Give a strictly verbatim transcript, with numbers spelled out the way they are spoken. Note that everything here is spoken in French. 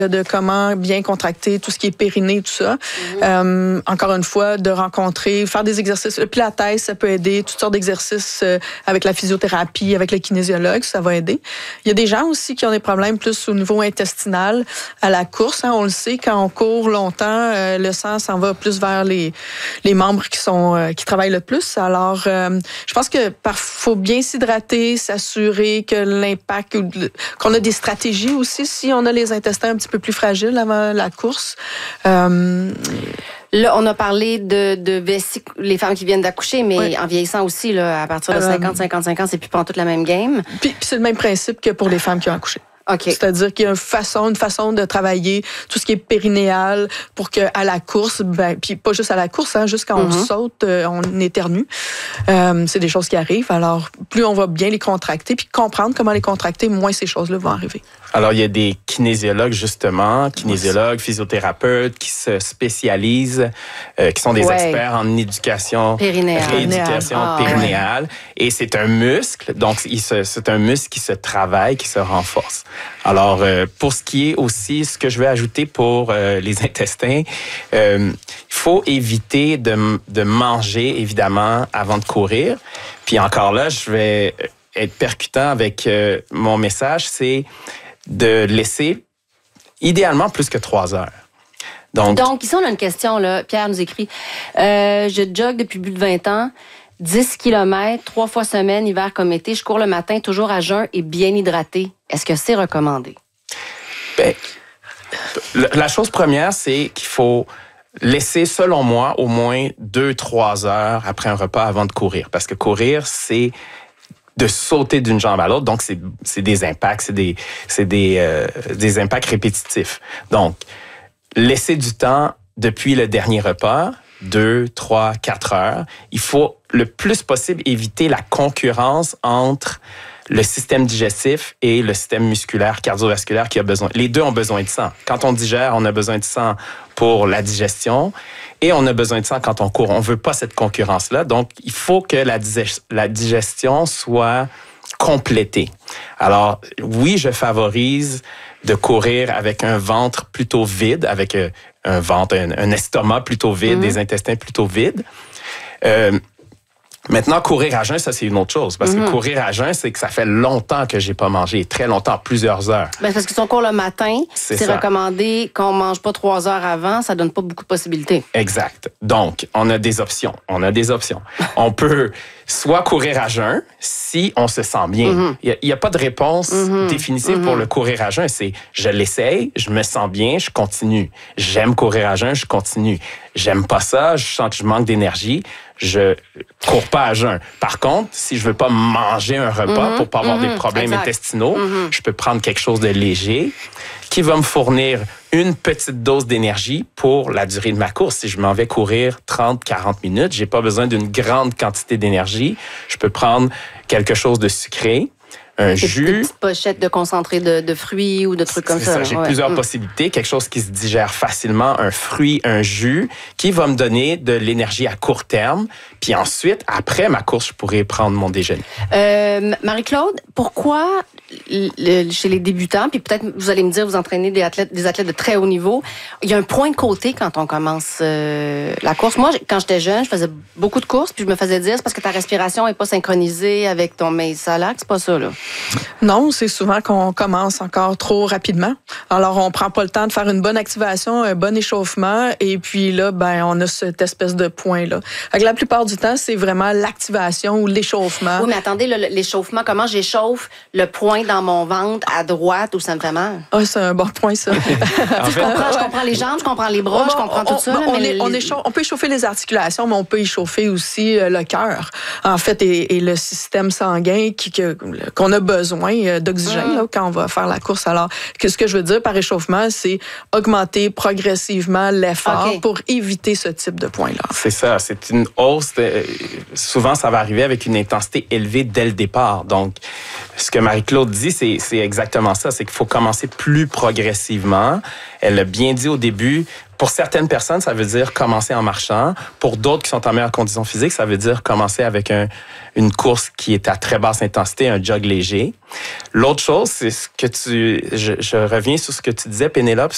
de comment bien contracter tout ce qui est périnée, tout ça. Mm-hmm. Euh, encore une fois, de rencontrer, faire des exercices. Le pilates, ça peut aider. Toutes sortes d'exercices euh, avec la physiothérapie, avec le kinésiologue, ça va aider. Il y a des gens aussi qui ont des problèmes plus au niveau intestinal à la course. Hein, on le sait, quand on court longtemps, euh, le sang s'en va plus vers les, les membres qui sont euh, qui travaillent le plus. Alors, euh, je pense que par, faut bien s'hydrater, s'assurer que l'impact, qu'on a des stratégies aussi si on a les intestins un petit peu plus fragile avant la course. Euh... Là, on a parlé de, de vessie, les femmes qui viennent d'accoucher, mais oui. En vieillissant aussi, là, à partir de cinquante à cinquante-cinq ans, c'est plus pas toute la même game. Puis, puis c'est le même principe que pour les femmes qui ont accouché. Okay. C'est-à-dire qu'il y a une façon, une façon de travailler tout ce qui est périnéal pour qu'à la course, ben, puis pas juste à la course, hein, juste quand mm-hmm. on saute, euh, on éternue. Euh, c'est des choses qui arrivent. Alors, plus on va bien les contracter, puis comprendre comment les contracter, moins ces choses-là vont arriver. Alors, il y a des kinésiologues, justement, kinésiologues, physiothérapeutes qui se spécialisent, euh, qui sont des ouais. experts en éducation, périnéale. rééducation ah, périnéale. Ouais. Et c'est un muscle, donc il se, c'est un muscle qui se travaille, qui se renforce. Alors, euh, pour ce qui est aussi, ce que je vais ajouter pour euh, les intestins, euh, il faut éviter de, de manger, évidemment, avant de courir. Puis encore là, je vais être percutant avec euh, mon message, c'est de laisser idéalement plus que trois heures. Donc, Donc ici, on a une question, là. Pierre nous écrit, euh, je jogue depuis plus de vingt ans, dix kilomètres, trois fois semaine, hiver comme été. Je cours le matin, toujours à jeun et bien hydraté. Est-ce que c'est recommandé? Bien, la chose première, c'est qu'il faut laisser, selon moi, au moins deux, trois heures après un repas avant de courir. Parce que courir, c'est de sauter d'une jambe à l'autre. Donc, c'est, c'est des impacts, c'est des, c'est des, euh, des impacts répétitifs. Donc, laisser du temps depuis le dernier repas, deux, trois, quatre heures. Il faut le plus possible éviter la concurrence entre le système digestif et le système musculaire, cardiovasculaire qui a besoin. Les deux ont besoin de sang. Quand on digère, on a besoin de sang pour la digestion et on a besoin de sang quand on court. On veut pas cette concurrence-là. Donc, il faut que la, digest- la digestion soit complétée. Alors, oui, je favorise de courir avec un ventre plutôt vide, avec un ventre, un, un estomac plutôt vide, mmh. des intestins plutôt vides. Euh, Maintenant, courir à jeun, ça, c'est une autre chose. Parce mm-hmm. que courir à jeun, c'est que ça fait longtemps que j'ai pas mangé, très longtemps, plusieurs heures. Ben, parce que si on court le matin, c'est, c'est recommandé qu'on mange pas trois heures avant, ça donne pas beaucoup de possibilités. Exact. Donc, on a des options. On a des options. On peut soit courir à jeun, si on se sent bien. Mm-hmm. Il n'y a, a pas de réponse mm-hmm. définitive mm-hmm. pour le courir à jeun. C'est, je l'essaye, je me sens bien, je continue. J'aime courir à jeun, je continue. J'aime pas ça, je sens que je manque d'énergie, je cours pas à jeun. Par contre, si je veux pas manger un repas mm-hmm, pour pas avoir mm-hmm, des problèmes exact. intestinaux, mm-hmm. je peux prendre quelque chose de léger qui va me fournir une petite dose d'énergie pour la durée de ma course. Si je m'en vais courir trente à quarante minutes, j'ai pas besoin d'une grande quantité d'énergie. Je peux prendre quelque chose de sucré, un jus. Des petites pochettes de concentré de, de fruits ou de trucs comme ça. ça. J'ai ouais. plusieurs mmh. possibilités. Quelque chose qui se digère facilement, un fruit, un jus, qui va me donner de l'énergie à court terme. Puis ensuite, après ma course, je pourrais prendre mon déjeuner. Euh, Marie-Claude, pourquoi le, chez les débutants, puis peut-être vous allez me dire, vous entraînez des athlètes, des athlètes de très haut niveau, il y a un point de côté quand on commence euh, la course. Moi, quand j'étais jeune, je faisais beaucoup de courses, puis je me faisais dire, c'est parce que ta respiration est pas synchronisée avec ton mésalac, c'est pas ça, là. Non, c'est souvent qu'on commence encore trop rapidement. Alors, on prend pas le temps de faire une bonne activation, un bon échauffement, et puis là, ben, on a cette espèce de point-là. Fait que la plupart du temps, c'est vraiment l'activation ou l'échauffement. Oui, mais attendez, le, l'échauffement, comment j'échauffe le point dans mon ventre à droite où ça me fait mal? Ah, c'est un bon point, ça. En fait, je, comprends, je comprends les jambes, je comprends les bras, on, je comprends on, tout ça. On, là, on, mais est, les... on, échauffe, on peut échauffer les articulations, mais on peut échauffer aussi le cœur, en fait, et, et le système sanguin qui, que, qu'on a besoin d'oxygène mmh. là, quand on va faire la course. Alors, que ce que je veux dire par échauffement, c'est augmenter progressivement l'effort okay. pour éviter ce type de point-là. C'est ça, c'est une hausse. De, souvent, ça va arriver avec une intensité élevée dès le départ. Donc, ce que Marie-Claude dit, c'est, c'est exactement ça, c'est qu'il faut commencer plus progressivement. Elle l'a bien dit au début. Pour certaines personnes, ça veut dire commencer en marchant. Pour d'autres qui sont en meilleure condition physique, ça veut dire commencer avec un, une course qui est à très basse intensité, un jog léger. L'autre chose, c'est ce que tu... Je, je reviens sur ce que tu disais, Pénélope,